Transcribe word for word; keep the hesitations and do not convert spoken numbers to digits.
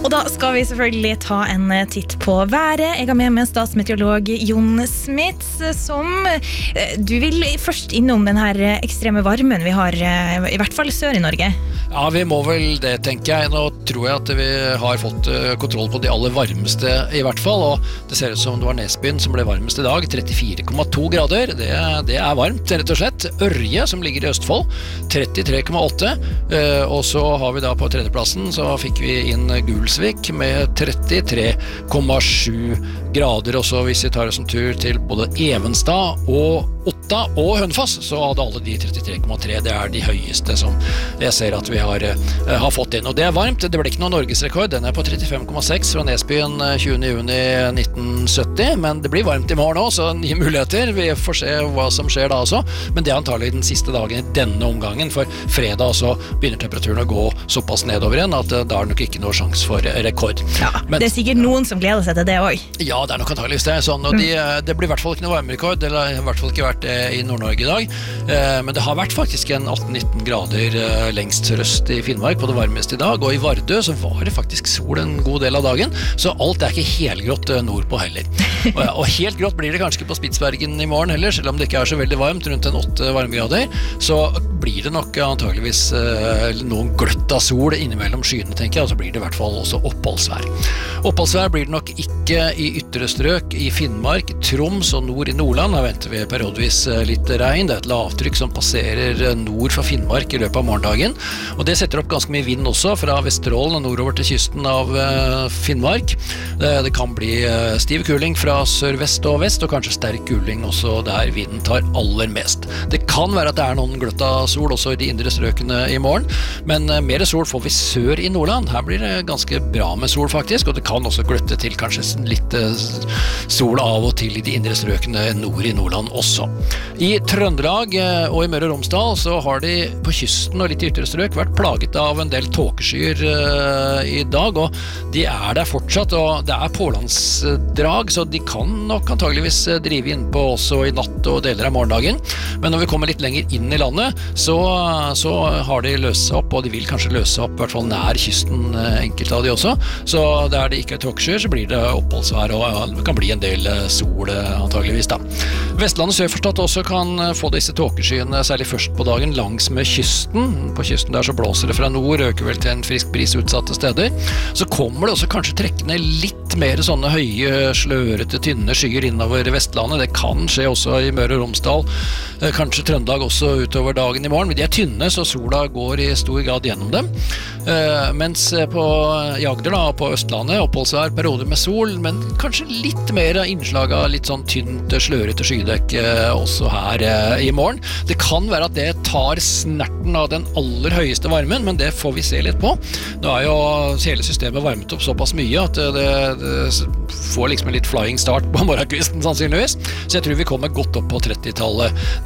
Og da skal vi selvfølgelig ta en titt på været. Jeg har med meg statsmeteorolog Jon Smits, som du vil først innom den her ekstreme varmen vi har, i hvert fall sør i Norge. Ja, vi må vel det, tenker jeg. Nå tror jeg at vi har fått kontroll på de aller varmeste i hvert fall, og det ser ut som det var Nesbyen som ble varmest i dag, trettifire komma to grader. Det, det er varmt, rett og slett. Ørje, som ligger i Østfold, trettitre komma åtte, og så har vi da på tredjeplassen, så fikk vi inn Gulsvik med trettitre komma sju grader, og så hvis vi tar oss en tur til både Evenstad og Otta og Hønefoss, så hadde alle de trettitre komma tre, det er de høyeste som jeg ser at vi har, uh, har fått inn, og det er varmt. Det ble ikke noen norgesrekord, den er på trettifem komma seks fra Nesbyen tjuende juni nitten sytti, men det blir varmt i morgen også, så nye muligheter, vi får se hva som skjer da også, men det er antagelig den siste dagen i denne omgangen, for fredag så begynner temperaturen å gå såpass nedover igjen, at uh, da er det nok ikke noe sjans for rekord. Ja, men, det er sikkert noen som gleder seg til det også. Ja, det er nok antageligvis det, sånn, og de, det blir i hvert fall ikke noe varmerekord, det har i hvert fall ikke vært det i Nord-Norge i dag, eh, men det har vært faktisk en atten nitten grader eh, lengst sørøst i Finnmark på det varmeste i dag, og i Vardø så var det faktisk sol en god del av dagen, så alt er ikke helgrått eh, nordpå heller. Og, ja, og helt grått blir det kanskje ikke på Spitsbergen i morgen heller, selv om det ikke er så veldig varmt, rundt en åtte varmegrader, så blir det nok antageligvis eh, noen gløtt av sol innimellom skyene, tenker jeg, og så blir det i hvert fall også oppholdsvær. Oppholdsvær blir det nok ikke i ytre strøk i Finnmark, Troms og nord i Nordland, her venter vi periodvis litt regn, det er et lavtrykk som passerer nord for Finnmark i løpet av morgendagen, og det setter opp ganske mye vind også fra Vesterålen og nordover til kysten av Finnmark. Det, det kan bli stiv kuling fra sør-vest og vest, og kanskje sterk kuling også der vinden tar aller mest. Det kan være at det er noen gløtt av sol også i de indre strøkene i morgen, men mer sol får vi sør i Nordland. Her blir det ganske bra med sol faktisk, og det kan også gløtte til kanskje litt sol av og til i de indre strøkene nord i Nordland også. I Trøndelag og i Møre og Romsdal så har de på kysten og litt i ytre strøk vært plaget av en del tåkeskyer uh, i dag, og de er der fortsatt, og det er pålandsdrag, så de kan nok antageligvis drive inn på også i natt og deler av morgendagen, men når vi kommer litt lenger inn i landet, så, så har de løst seg opp, og de vil kanskje løse opp i hvert fall nær kysten, enkelte av de også, så der det ikke er tåkeskyer, så blir det oppholdsvær, og det kan bli en del sol antageligvis da. Vestlandet Sørforstad også kan få disse tåkeskyene, særlig først på dagen, langs med kysten. På kysten der så blåser det fra nord, øker vel til en frisk bris utsatte steder. Så kommer det også kanskje trekkende litt mer sånne høye, slørete, tynne skyer innover Vestlandet. Det kan skje også i Møre og Romsdal, kanskje Trøndelag også utover dagen i morgen. Men de er tynne, så sola går i stor grad gjennom dem. Mens på Agder da, på Østlandet, oppholdsvær, perioder med sol, men kanskje litt mer innslag av litt sånn tynt, slørete skydekk også her i morgen. Det kan være at det tar snerten av den aller høyeste varmen, men det får vi se litt på. Nå er jo hele systemet varmet opp såpass mye at det, det får liksom en litt flying start på morgenkvisten sannsynligvis, så jeg tror vi kommer godt opp på trettitallet.